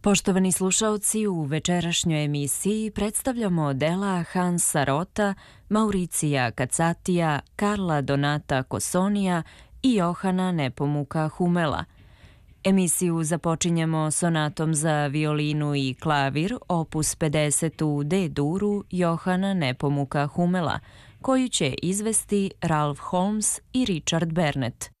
Poštovani slušaoci, u večerašnjoj emisiji predstavljamo dela Hansa Rota, Mauricija Kaccatija, Karla Donata Cossonija i Johana Nepomuka Hummela. Emisiju započinjemo sonatom za violinu i klavir, opus 50 u D-duru Johana Nepomuka Hummela, koju će izvesti Ralph Holmes i Richard Bernett.